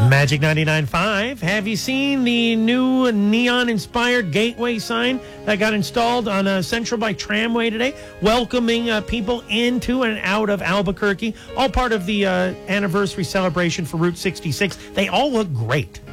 Magic 99.5. Have you seen the new neon-inspired gateway sign that got installed on Central by Tramway today, welcoming people into and out of Albuquerque? All part of the anniversary celebration for Route 66. They all look great.